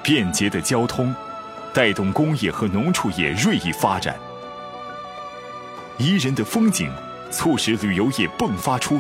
便捷的交通带动工业和农畜业锐意发展，宜人的风景促使旅游业迸发出